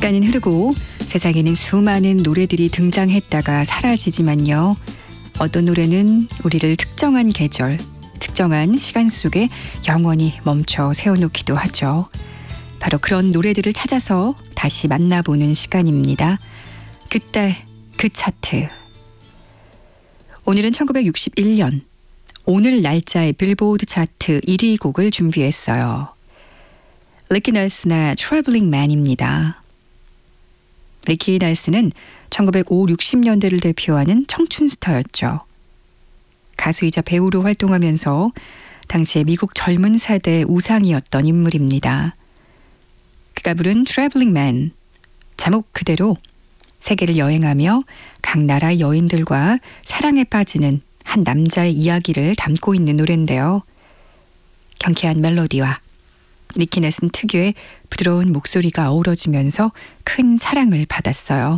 시간은 흐르고 세상에는 수많은 노래들이 등장했다가 사라지지만요. 어떤 노래는 우리를 특정한 계절, 특정한 시간 속에 영원히 멈춰 세워놓기도 하죠. 바로 그런 노래들을 찾아서 다시 만나보는 시간입니다. 그때 그 차트. 오늘은 1961년 오늘 날짜의 빌보드 차트 1위 곡을 준비했어요. 리키 넬슨의 Traveling Man입니다. 리키 넬슨은 1950, 60년대를 대표하는 청춘 스타였죠. 가수이자 배우로 활동하면서 당시의 미국 젊은 세대의 우상이었던 인물입니다. 그가 부른 Traveling Man, 제목 그대로 세계를 여행하며 각 나라의 여인들과 사랑에 빠지는 한 남자의 이야기를 담고 있는 노래인데요. 경쾌한 멜로디와 리키 넬슨 특유의 부드러운 목소리가 어우러지면서 큰 사랑을 받았어요.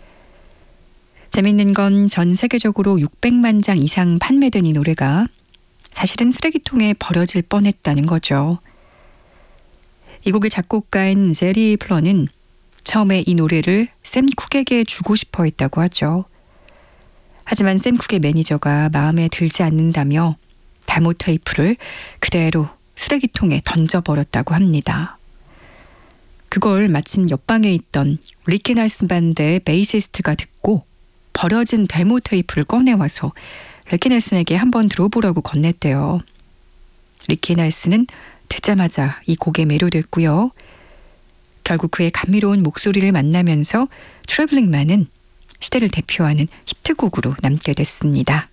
재밌는 건 전 세계적으로 600만 장 이상 판매된 이 노래가 사실은 쓰레기통에 버려질 뻔했다는 거죠. 이 곡의 작곡가인 제리 플러는 처음에 이 노래를 샘 쿡에게 주고 싶어 했다고 하죠. 하지만 샘 쿡의 매니저가 마음에 들지 않는다며 데모 테이프를 그대로 쓰레기통에 던져버렸다고 합니다. 그걸 마침 옆방에 있던 리키 넬슨 밴드의 베이시스트가 듣고 버려진 데모 테이프를 꺼내와서 리키 넬슨에게 한번 들어보라고 건넸대요. 리키 넬슨은 듣자마자 이 곡에 매료됐고요. 결국 그의 감미로운 목소리를 만나면서 트래블링 맨은 시대를 대표하는 히트곡으로 남게 됐습니다.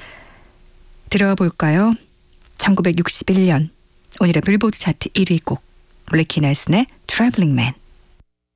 들어볼까요? 1961년 오늘의 빌보드 차트 1위 곡 리키 넬슨의 Traveling Man.